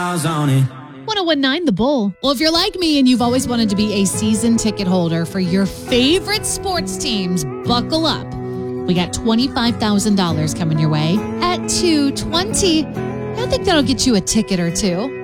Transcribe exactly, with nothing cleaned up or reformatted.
miles on it. one oh one point nine The Bull. Well, if you're like me and you've always wanted to be a season ticket holder for your favorite sports teams, buckle up. We got twenty-five thousand dollars coming your way at two twenty. I think that'll get you a ticket or two.